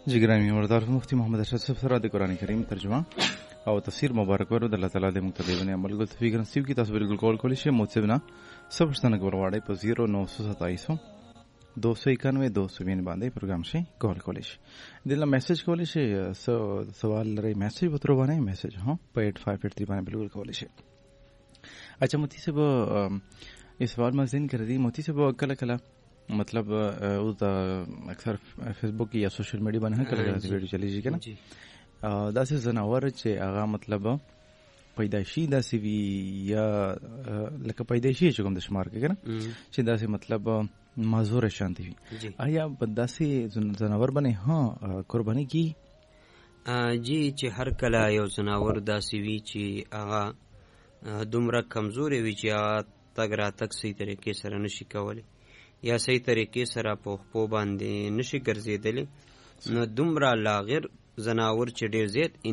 जी ګراني مردار مفتي محمد اشرف صاحب سره د قران کریم ترجمه او تفسیر مبارک ورو د الله تعالی د مقتدیونه عمل ګل توفیق نصیب کی تاسو بالکل کول کولی شئ موڅبنا سبشتنه ګورواړی په 0927 291 290 باندې پروګرام شي کال کولی شئ دله میسج کولی شئ سوال لري میسج وترو باندې میسج ها په 8583 باندې بالکل کولی شئ اچھا موتی صاحب اس سوال مزین کړی دی موتی صاحب کله کله مطلب او دا اکثر فیسبوک یا سوشل میډیا باندې کله کله ویډیو چلیږي کنه دا څه زناور چې هغه مطلب پیدایشي داسې وی یا لکه پیدایشي چې کوم د شمار کې کنه چې داسې مطلب معذور شانتي وي آیا داسې زناور باندې ها قرباني کی جی چې هر کله یو زناور داسې وی چې هغه دومره کمزوري وي چې تګ را تک صحیح طریقې سره نشي کولی یا صحیح طریقې سره په خپو باندې نشي ګرځېدلی نو دومره لاغر زناور چې ډېر زیات